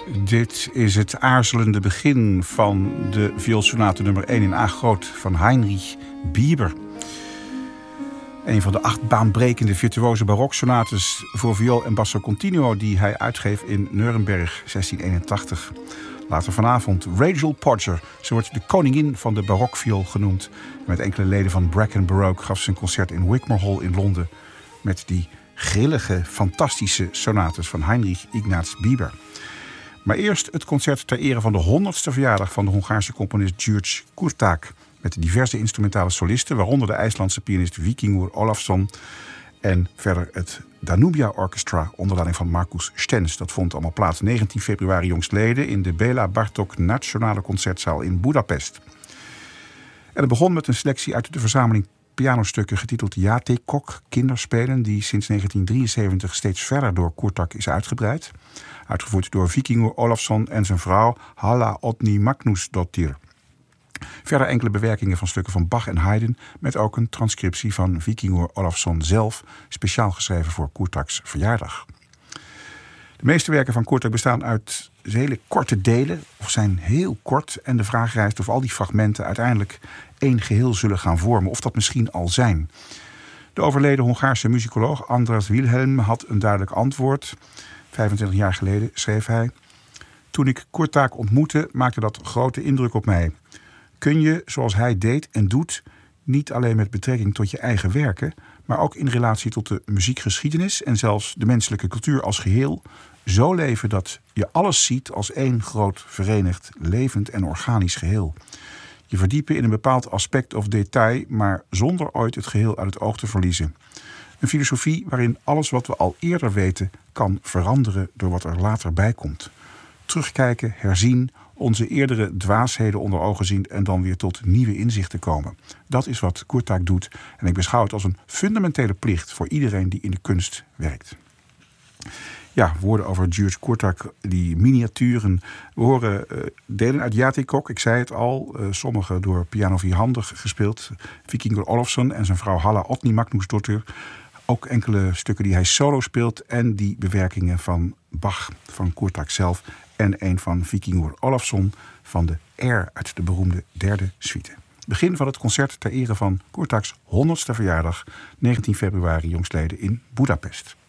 Dit is het aarzelende begin van de vioolsonate nummer 1 in A groot van Heinrich Bieber. Een van de 8 baanbrekende virtuoze baroksonates voor viool en basso continuo die hij uitgeeft in Nuremberg 1681. Later vanavond Rachel Podger. Ze wordt de koningin van de barokviool genoemd. Met enkele leden van Bracken Baroque gaf ze een concert in Wigmore Hall in Londen met die grillige, fantastische sonates van Heinrich Ignaz Bieber. Maar eerst het concert ter ere van de 100ste verjaardag van de Hongaarse componist György Kurták. Met diverse instrumentale solisten, waaronder de IJslandse pianist Víkingur Ólafsson. En verder het Danubia Orchestra onder leiding van Markus Stenz. Dat vond allemaal plaats 19 februari jongstleden in de Béla Bartók Nationale Concertzaal in Budapest. En het begon met een selectie uit de verzameling pianostukken getiteld Játékok, kinderspelen, die sinds 1973 steeds verder door Kurták is uitgebreid. Uitgevoerd door Víkingur Ólafsson en zijn vrouw Halla Oddný Magnúsdóttir. Verder enkele bewerkingen van stukken van Bach en Haydn, met ook een transcriptie van Víkingur Ólafsson zelf, speciaal geschreven voor Kurtáks verjaardag. De meeste werken van Kurták bestaan uit hele korte delen, of zijn heel kort, en de vraag rijst of al die fragmenten uiteindelijk één geheel zullen gaan vormen, of dat misschien al zijn. De overleden Hongaarse muzikoloog András Wilhelm had een duidelijk antwoord. 25 jaar geleden schreef hij: "Toen ik Kurták ontmoette, maakte dat grote indruk op mij. Kun je, zoals hij deed en doet, niet alleen met betrekking tot je eigen werken, maar ook in relatie tot de muziekgeschiedenis en zelfs de menselijke cultuur als geheel, zo leven dat je alles ziet als één groot verenigd, levend en organisch geheel. Je verdiepen in een bepaald aspect of detail, maar zonder ooit het geheel uit het oog te verliezen. Een filosofie waarin alles wat we al eerder weten kan veranderen door wat er later bij komt. Terugkijken, herzien, onze eerdere dwaasheden onder ogen zien en dan weer tot nieuwe inzichten komen. Dat is wat Kurták doet en ik beschouw het als een fundamentele plicht voor iedereen die in de kunst werkt." Ja, woorden over György Kurták, die miniaturen. We horen delen uit Játékok, ik zei het al, sommige door piano vierhandig gespeeld. Víkingur Ólafsson en zijn vrouw Halla Oddný Magnúsdóttir. Ook enkele stukken die hij solo speelt en die bewerkingen van Bach, van Kurták zelf, en een van Víkingur Ólafsson van de Air uit de beroemde derde suite. Begin van het concert ter ere van Kurtáks 100ste verjaardag, 19 februari jongstleden in Budapest.